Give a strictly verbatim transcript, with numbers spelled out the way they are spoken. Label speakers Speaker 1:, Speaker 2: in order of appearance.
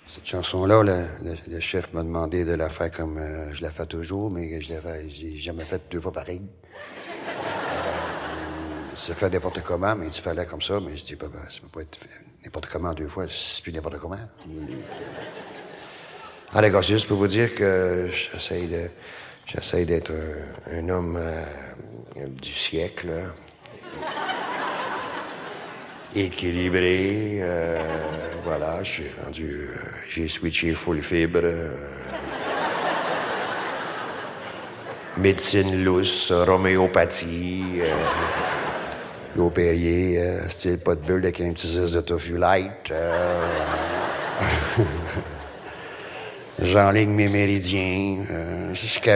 Speaker 1: Cette chanson-là, le, le, le chef m'a demandé de la faire comme euh, je la fais toujours, mais je l'ai j'ai jamais fait deux fois pareil. Euh, ça fait n'importe comment, mais tu fallait comme ça, mais je dis, bah, bah, ça peut pas être n'importe comment deux fois, c'est plus n'importe comment. Ah d'accord, c'est juste pour vous dire que j'essaye de, j'essaye d'être un, un homme euh, du siècle, équilibré, euh, voilà, je suis rendu, euh, j'ai switché full fibre, euh, médecine lousse, homéopathie, euh, l'eau Perrier, euh, style pas de bulle avec un petit zeste de tofu light, euh, j'enligne mes méridiens, euh, jusqu'à